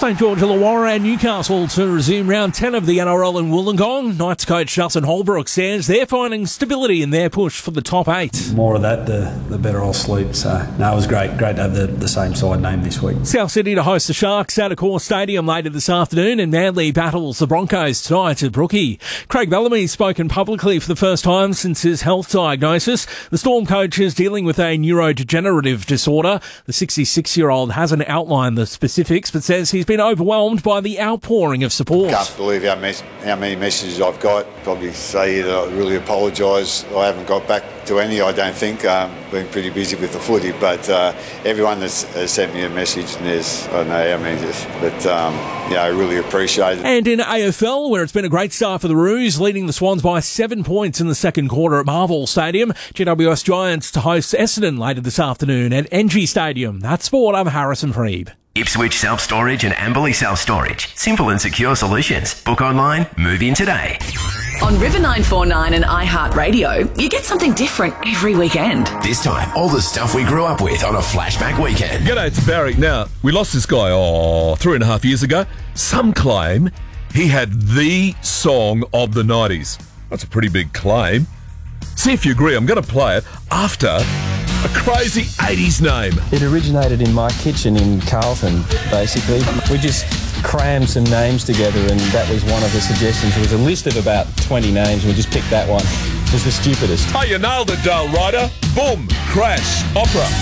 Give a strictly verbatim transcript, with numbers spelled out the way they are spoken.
St George Illawarra and Newcastle to resume round ten of the N R L in Wollongong. Knights coach Justin Holbrook says they're finding stability in their push for the top eight. More of that, the, the better I'll sleep. So, no, it was great. Great to have the, the same side name this week. South Sydney to host the Sharks at Accor Stadium later this afternoon, and Manly battles the Broncos tonight at Brookie. Craig Bellamy's spoken publicly for the first time since his health diagnosis. The Storm coach is dealing with a neurodegenerative disorder. The sixty-six-year-old hasn't outlined the specifics, but says he's been overwhelmed by the outpouring of support. Can't believe how, mes- how many messages I've got. Probably say that I really apologise. I haven't got back to any, I don't think. Um, been pretty busy with the footy, but uh, everyone that's has sent me a message, and there's, I don't know how many, just, but um, yeah, I really appreciate it. And in A F L, where it's been a great start for the Roos, leading the Swans by seven points in the second quarter at Marvel Stadium. G W S Giants to host Essendon later this afternoon at N G Stadium. That's sport. I'm Harrison Freeb. Ipswich Self-Storage and Amberley Self-Storage. Simple and secure solutions. Book online, move in today. On River nine forty-nine and iHeartRadio, you get something different every weekend. This time, all the stuff we grew up with on a flashback weekend. G'day, it's Barry. Now, we lost this guy, oh, three and a half years ago. Some claim he had the song of the nineties. That's a pretty big claim. See if you agree. I'm going to play it after a crazy eighties name. It originated in my kitchen in Carlton, basically. We just crammed some names together, and that was one of the suggestions. There was a list of about twenty names, and we just picked that one. It was the stupidest. Oh, you nailed it, Dale Ryder. Boom, crash, opera.